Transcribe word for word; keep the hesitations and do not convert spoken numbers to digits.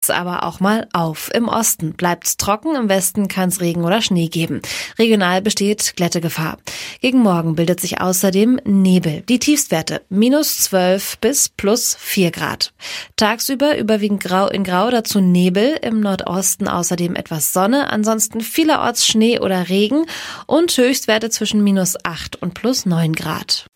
es aber auch mal auf. Im Osten bleibt's trocken, im Westen kann es Regen oder Schnee geben. Regional besteht Glättegefahr. Gegen Morgen bildet sich außerdem Nebel. Die Tiefstwerte minus zwölf bis plus vier Grad. Tagsüber überwiegend grau in grau, dazu Nebel, im Nordosten außerdem etwas Sonne, ansonsten vielerorts Schnee oder Regen und Höchstwerte zwischen minus acht und plus neun Grad.